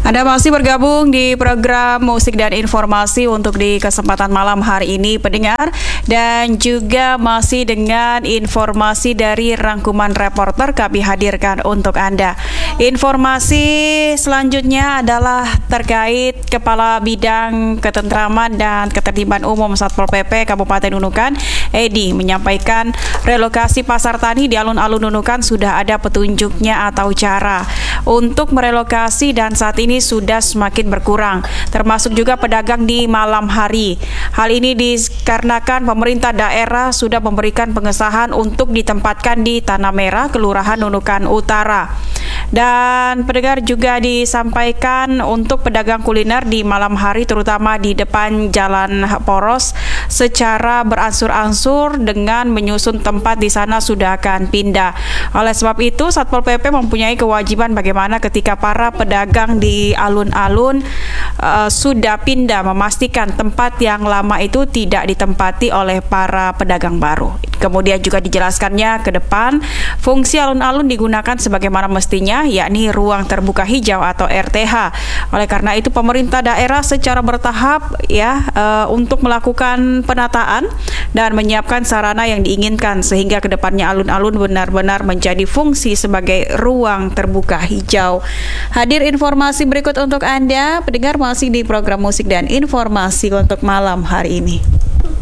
Anda masih bergabung di program Musik dan Informasi untuk di kesempatan malam hari ini, pendengar, dan juga masih dengan informasi dari rangkuman reporter kami hadirkan untuk Anda. Informasi selanjutnya adalah terkait Kepala Bidang Ketentraman dan Ketertiban Umum Satpol PP Kabupaten Nunukan, Edi, menyampaikan relokasi pasar tani di alun-alun Nunukan sudah ada petunjuknya atau cara untuk merelokasi dan saat ini sudah semakin berkurang, termasuk juga pedagang di malam hari. Hal ini dikarenakan pemerintah daerah sudah memberikan pengesahan untuk ditempatkan di Tanah Merah, Kelurahan Nunukan Utara. Dan pendengar juga disampaikan untuk pedagang kuliner di malam hari terutama di depan Jalan Poros secara beransur-ansur dengan menyusun tempat di sana sudah akan pindah. Oleh sebab itu Satpol PP mempunyai kewajiban bagaimana ketika para pedagang di alun-alun sudah pindah, memastikan tempat yang lama itu tidak ditempati oleh para pedagang baru. Kemudian juga dijelaskannya ke depan fungsi alun-alun digunakan sebagaimana mestinya, yakni ruang terbuka hijau atau RTH. Oleh karena itu pemerintah daerah secara bertahap untuk melakukan penataan dan menyiapkan sarana yang diinginkan sehingga ke depannya alun-alun benar-benar menjadi fungsi sebagai ruang terbuka hijau. Hadir informasi berikut untuk Anda, pendengar, masih di program Musik dan Informasi untuk malam hari ini.